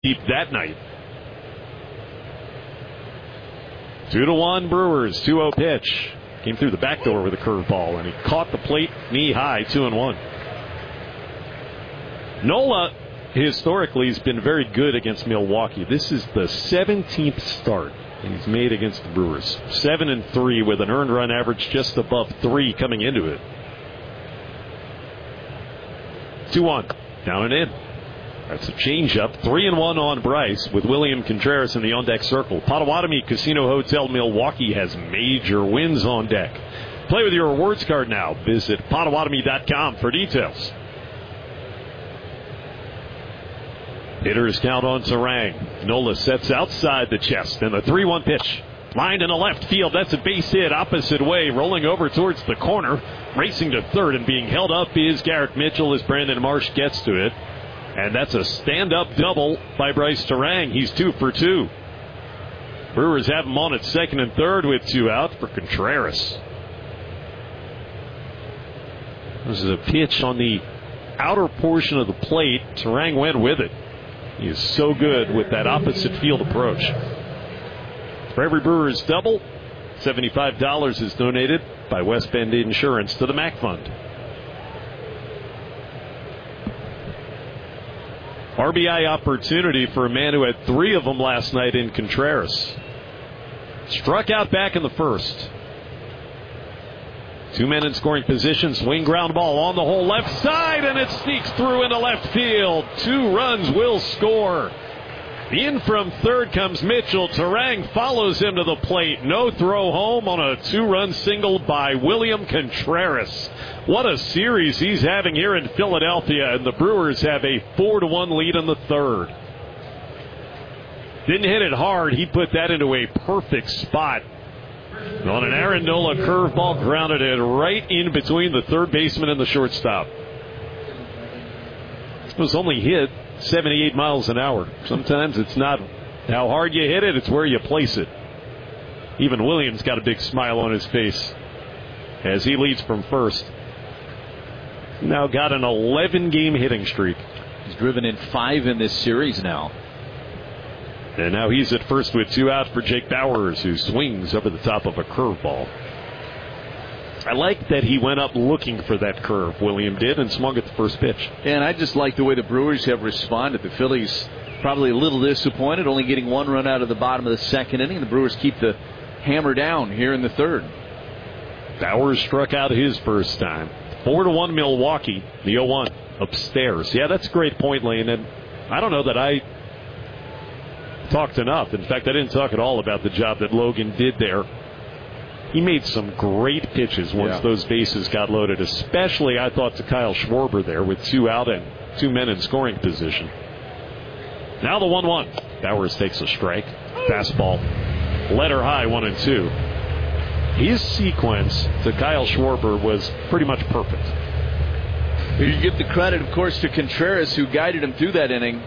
deep that night. 2-1 Brewers, 2-0 pitch. Came through the back door with a curveball, and he caught the plate knee high, 2-1. Nola, historically, has been very good against Milwaukee. This is the 17th start he's made against the Brewers. 7-3 with an earned run average just above 3 coming into it. 2-1, down and in. That's a changeup. 3-1 on Bryce with William Contreras in the on-deck circle. Potawatomi Casino Hotel Milwaukee has major wins on deck. Play with your rewards card now. Visit Potawatomi.com for details. Hitters count on Turang. Nola sets outside the chest, and the 3-1 pitch. Lined in the left field. That's a base hit opposite way. Rolling over towards the corner. Racing to third and being held up is Garrett Mitchell as Brandon Marsh gets to it. And that's a stand-up double by Bryce Turang. He's 2 for 2. Brewers have him on at second and third with 2 out for Contreras. This is a pitch on the outer portion of the plate. Turang went with it. He is so good with that opposite field approach. For every Brewers double, $75 is donated by West Bend Insurance to the MAC Fund. RBI opportunity for a man who had 3 of them last night in Contreras. Struck out back in the first. 2 men in scoring position. Swing ground ball on the whole left side, and it sneaks through into left field. 2 runs will score. In from third comes Mitchell. Turang follows him to the plate. No throw home on a 2-run single by William Contreras. What a series he's having here in Philadelphia, and the Brewers have a 4-1 lead in the third. Didn't hit it hard. He put that into a perfect spot. On an Aaron Nola curveball, grounded it right in between the third baseman and the shortstop. It was only hit 78 miles an hour. Sometimes it's not how hard you hit it, it's where you place it. Even Williams got a big smile on his face as he leads from first. Now got an 11-game hitting streak. He's driven in 5 in this series now. And now he's at first with 2 out for Jake Bauers, who swings over the top of a curveball. I like that he went up looking for that curve, William did, and swung at the first pitch. And I just like the way the Brewers have responded. The Phillies probably a little disappointed, only getting 1 run out of the bottom of the second inning. The Brewers keep the hammer down here in the third. Bauers struck out his first time. 4-1 Milwaukee, the 0-1 upstairs. Yeah, that's a great point, Lane. And I don't know that I talked enough. In fact, I didn't talk at all about the job that Logan did there. He made some great pitches once those bases got loaded, especially, I thought, to Kyle Schwarber there with 2 out and 2 men in scoring position. Now the 1-1. Bauers takes a strike. Fastball. Letter high, 1-2. His sequence to Kyle Schwarber was pretty much perfect. You give the credit, of course, to Contreras, who guided him through that inning.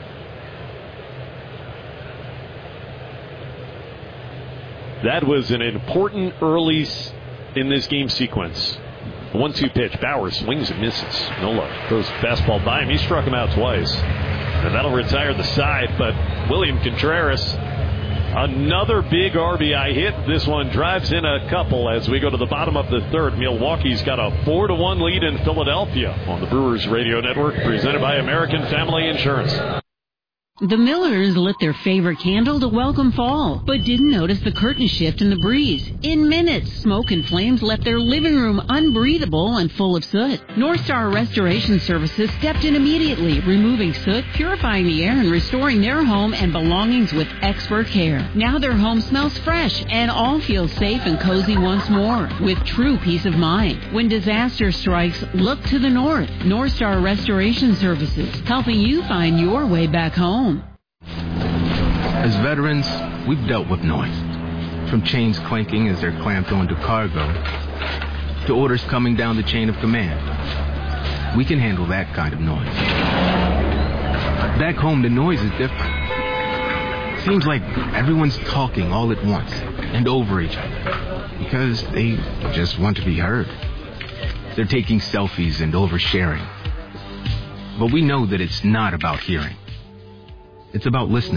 That was an important early in this game sequence. 1-2 pitch. Bauers swings and misses. Nola throws fastball by him. He struck him out twice. And that'll retire the side. But William Contreras, another big RBI hit. This one drives in a couple as we go to the bottom of the third. Milwaukee's got a 4-1 lead in Philadelphia on the Brewers Radio Network, presented by American Family Insurance. The Millers lit their favorite candle to welcome fall, but didn't notice the curtain shift in the breeze. In minutes, smoke and flames left their living room unbreathable and full of soot. North Star Restoration Services stepped in immediately, removing soot, purifying the air, and restoring their home and belongings with expert care. Now their home smells fresh, and all feel safe and cozy once more, with true peace of mind. When disaster strikes, look to the north. North Star Restoration Services, helping you find your way back home. As veterans, we've dealt with noise. From chains clanking as they're clamped onto cargo, to orders coming down the chain of command. We can handle that kind of noise. Back home, the noise is different. Seems like everyone's talking all at once and over each other because they just want to be heard. They're taking selfies and oversharing. But we know that it's not about hearing. It's about listening.